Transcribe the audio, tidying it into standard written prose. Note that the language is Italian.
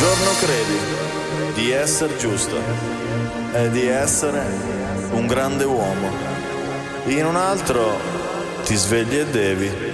giorno credi di essere giusto e di essere un grande uomo, in un altro ti svegli e devi